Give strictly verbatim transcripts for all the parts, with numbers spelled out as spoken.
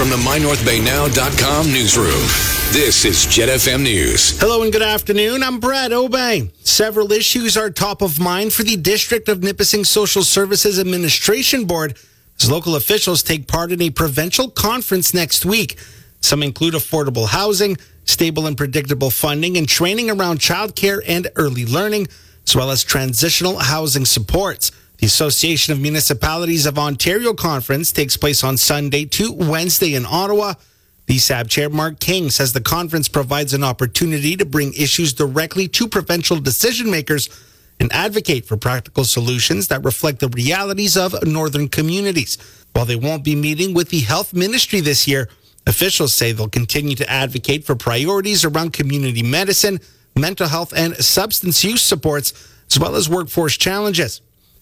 from the my north bay now dot com newsroom. This is Jet F M News. Hello and good afternoon. I'm Brad Obey. Several issues are top of mind for the District of Nipissing Social Services Administration Board as local officials take part in a provincial conference next week. Some include affordable housing, stable and predictable funding, and training around childcare and early learning, as well as transitional housing supports. The Association of Municipalities of Ontario Conference takes place on Sunday to Wednesday in Ottawa. The S A B Chair Mark King says the conference provides an opportunity to bring issues directly to provincial decision makers and advocate for practical solutions that reflect the realities of northern communities. While they won't be meeting with the Health Ministry this year, officials say they'll continue to advocate for priorities around community medicine, mental health, and substance use supports, as well as workforce challenges.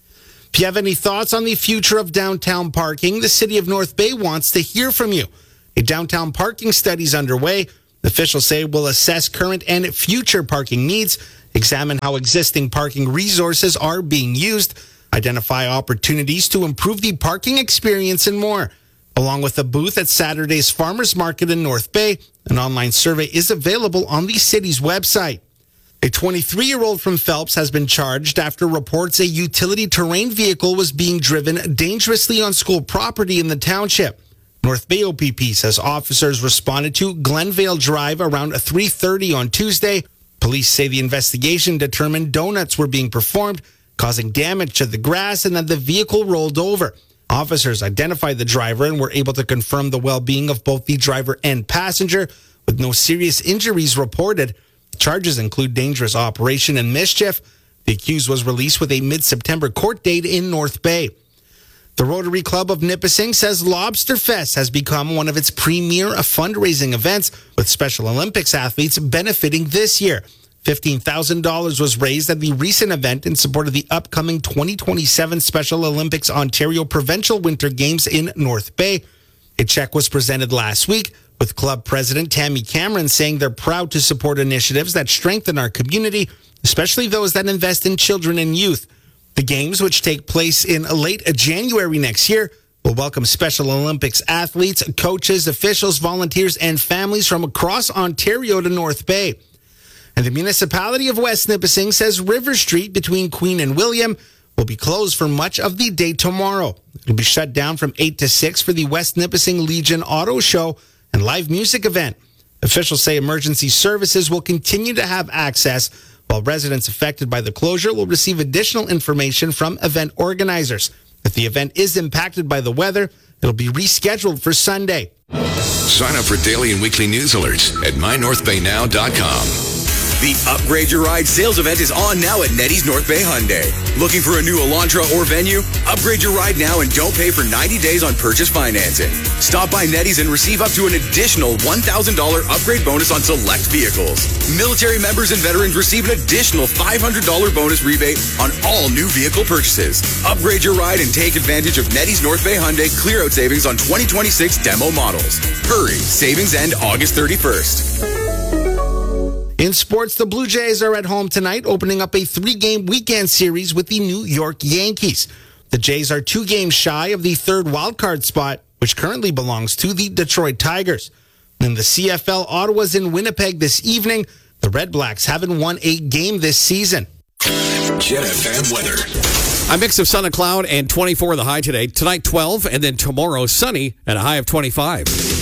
If you have any thoughts on the future of downtown parking, the City of North Bay wants to hear from you. A downtown parking study is underway. Officials say will assess current and future parking needs, examine how existing parking resources are being used, identify opportunities to improve the parking experience, and more. Along with a booth at Saturday's Farmers Market in North Bay, an online survey is available on the city's website. A twenty-three-year-old from Phelps has been charged after reports a utility terrain vehicle was being driven dangerously on school property in the township. North Bay O P P says officers responded to Glenvale Drive around three thirty on Tuesday. Police say the investigation determined donuts were being performed, causing damage to the grass, and that the vehicle rolled over. Officers identified the driver and were able to confirm the well-being of both the driver and passenger, with no serious injuries reported. Charges include dangerous operation and mischief. The accused was released with a mid-September court date in North Bay. The Rotary Club of Nipissing says Lobster Fest has become one of its premier fundraising events, with Special Olympics athletes benefiting this year. fifteen thousand dollars was raised at the recent event in support of the upcoming twenty twenty-seven Special Olympics Ontario Provincial Winter Games in North Bay. A check was presented last week, with club president Tammy Cameron saying they're proud to support initiatives that strengthen our community, especially those that invest in children and youth. The games, which take place in late January next year, will welcome Special Olympics athletes, coaches, officials, volunteers, and families from across Ontario to North Bay. And the municipality of West Nipissing says River Street between Queen and William will be closed for much of the day tomorrow. It will be shut down from eight to six for the West Nipissing Legion Auto Show and live music event. Officials say emergency services will continue to have access, while residents affected by the closure will receive additional information from event organizers. If the event is impacted by the weather, it'll be rescheduled for Sunday. Sign up for daily and weekly news alerts at my north bay now dot com. The Upgrade Your Ride sales event is on now at Nettie's North Bay Hyundai. Looking for a new Elantra or Venue? Upgrade your ride now and don't pay for ninety days on purchase financing. Stop by Nettie's and receive up to an additional one thousand dollars upgrade bonus on select vehicles. Military members and veterans receive an additional five hundred dollars bonus rebate on all new vehicle purchases. Upgrade your ride and take advantage of Nettie's North Bay Hyundai clear-out savings on twenty twenty-six demo models. Hurry, savings end August thirty-first. In sports, the Blue Jays are at home tonight, opening up a three-game weekend series with the New York Yankees. The Jays are two games shy of the third wildcard spot, which currently belongs to the Detroit Tigers. In the C F L, Ottawa's in Winnipeg this evening. The Red Blacks haven't won a game this season. Jet F M weather. A mix of sun and cloud and twenty-four the high today. Tonight, twelve, and then tomorrow, sunny and a high of twenty-five.